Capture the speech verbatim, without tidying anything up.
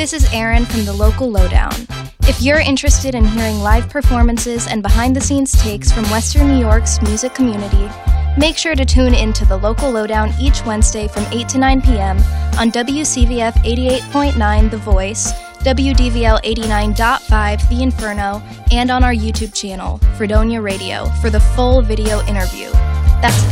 This is Erin from the Local Lowdown. If you're interested in hearing live performances and behind-the-scenes takes from Western New York's music community, make sure to tune in to the Local Lowdown each Wednesday from eight to nine p.m. on W C V F eighty-eight point nine The Voice, W D V L eighty-nine point five The Inferno, and on our YouTube channel, Fredonia Radio, for the full video interview. That's